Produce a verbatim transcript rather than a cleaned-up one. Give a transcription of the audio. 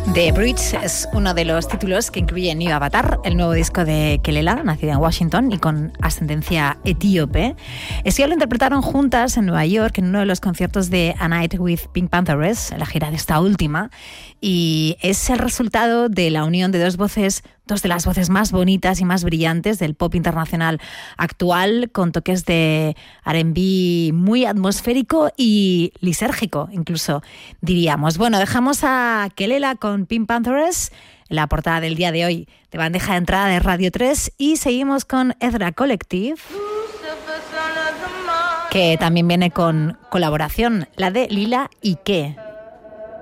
The Bridge es uno de los títulos que incluye New Avatar, el nuevo disco de Kelela, nacida en Washington y con ascendencia etíope. Esto lo interpretaron juntas en Nueva York en uno de los conciertos de A Night with Pink Panthers, la gira de esta última, y es el resultado de la unión de dos voces, dos de las voces más bonitas y más brillantes del pop internacional actual, con toques de R and B muy atmosférico y lisérgico, incluso diríamos. Bueno, dejamos a Kelela con Pink Panthers, la portada del día de hoy de bandeja de entrada de Radio tres, y seguimos con Ezra Collective, que también viene con colaboración, la de Lila Ike.